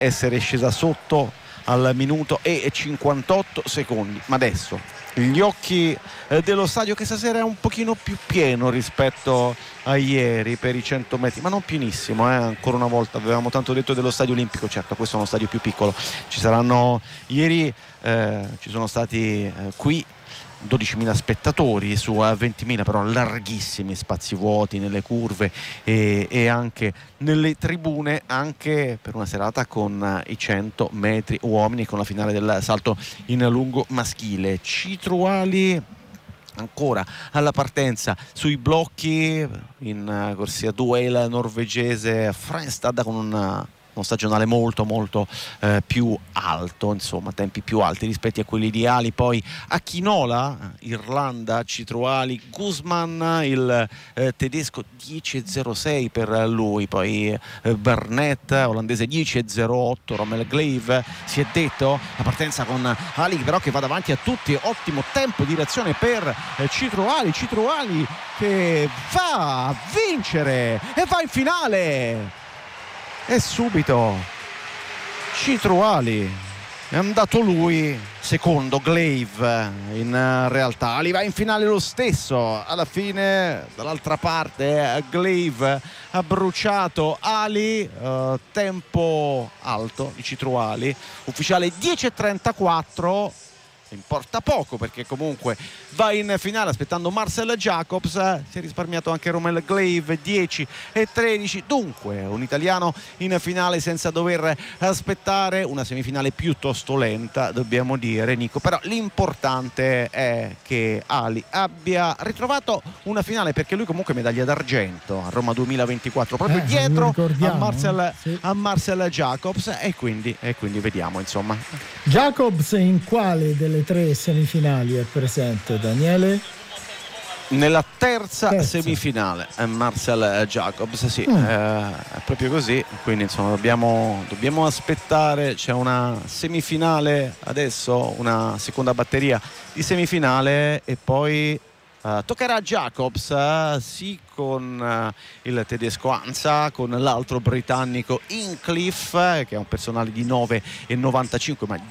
essere scesa sotto al minuto e 58 secondi, ma adesso gli occhi dello stadio, che stasera è un pochino più pieno rispetto a ieri per i 100 metri, ma non pienissimo, ancora una volta. Avevamo tanto detto dello stadio olimpico, certo questo è uno stadio più piccolo, ci saranno ieri ci sono stati qui 12.000 spettatori su 20.000, però larghissimi spazi vuoti nelle curve e anche nelle tribune, anche per una serata con i 100 metri uomini, con la finale del salto in lungo maschile. Citruali ancora alla partenza sui blocchi in corsia 2, il norvegese Frenstad con uno stagionale molto molto più alto, insomma tempi più alti rispetto a quelli ideali. Poi Akinola, Irlanda, Citruali, Guzman, il tedesco 10.06 per lui, poi Burnett, olandese 10.08, Rommel Glaive, si è detto la partenza con Ali però che va davanti a tutti, ottimo tempo di reazione per Citruali che va a vincere e va in finale. E subito Citruali, è andato lui secondo, Glaive in realtà Ali va in finale lo stesso. Alla fine dall'altra parte Glaive ha bruciato Ali, tempo alto di Citruali, ufficiale 10.34, importa poco perché comunque va in finale aspettando Marcel Jacobs. Si è risparmiato anche Rommel Glaive, 10.13, dunque un italiano in finale senza dover aspettare una semifinale piuttosto lenta, dobbiamo dire, Nico. Però l'importante è che Ali abbia ritrovato una finale, perché lui comunque medaglia d'argento a Roma 2024 proprio dietro a Marcel Jacobs, e quindi vediamo, insomma. Jacobs in quale delle 3 semifinali è presente, Daniele? Nella terza semifinale Marcel Jacobs, sì, è proprio così, quindi insomma dobbiamo aspettare. C'è una semifinale adesso, una seconda batteria di semifinale, e poi toccherà a Jacobs, sì, con il tedesco Ansa, con l'altro britannico Incliffe, che è un personale di 9.95 ma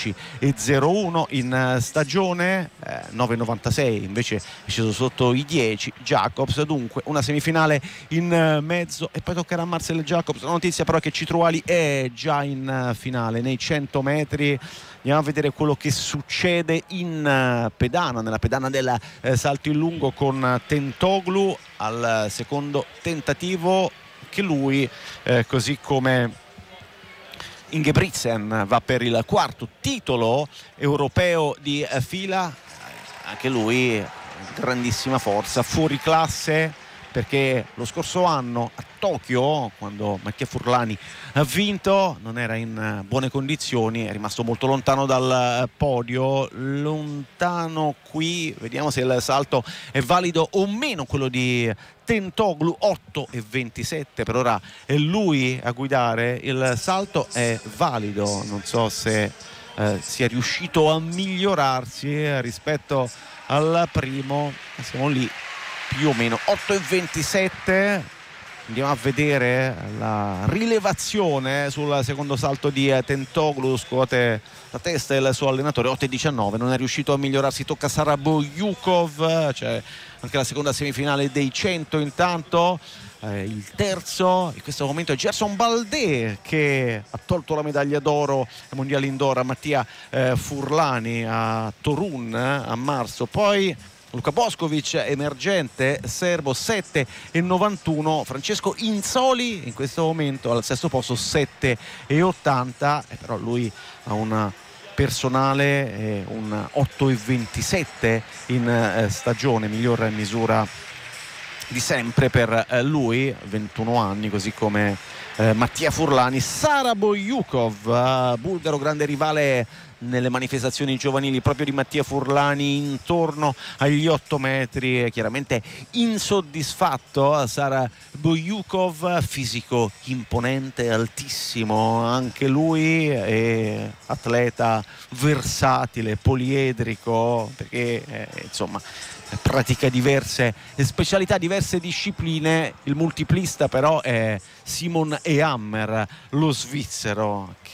10.01 in stagione, 9.96 invece è sceso sotto i 10 Jacobs. Dunque una semifinale in mezzo, e poi toccherà a Marcel Jacobs. La notizia però è che Citruali è già in finale nei 100 metri. Andiamo a vedere quello che succede in pedana, nella pedana del salto in lungo, con Tentoglu al secondo tentativo, che lui, così come Ingebrigtsen, va per il quarto titolo europeo di fila. Anche lui grandissima forza, fuori classe, perché lo scorso anno a Tokyo, quando Mattia Furlani ha vinto, non era in buone condizioni, è rimasto molto lontano dal podio. Lontano qui, vediamo se il salto è valido o meno, quello di Tentoglu, 8.27 per ora è lui a guidare. Il salto è valido, non so se sia riuscito a migliorarsi rispetto al primo, siamo lì più o meno 8.27. Andiamo a vedere la rilevazione sul secondo salto di Tentoglu, scuote la testa il suo allenatore. 8.19, non è riuscito a migliorarsi, tocca a Saraboyukov. C'è anche la seconda semifinale dei 100 intanto. Il terzo in questo momento è Gerson Baldé, che ha tolto la medaglia d'oro ai mondiali indoor a Mattia Furlani a Torun a marzo. Poi Luka Boskovic, emergente serbo, 7.91. Francesco Inzoli in questo momento al sesto posto, 7.80, però lui ha un personale, un 8.27 in stagione, miglior misura di sempre per lui, 21 anni, così come Mattia Furlani. Saraboyukov, bulgaro, grande rivale nelle manifestazioni giovanili proprio di Mattia Furlani intorno agli 8 metri. Chiaramente insoddisfatto Sara Bojukov, fisico imponente, altissimo anche lui, e atleta versatile, poliedrico, perché insomma pratica diverse specialità, diverse discipline. Il multiplista però è Simon Ehammer, lo svizzero,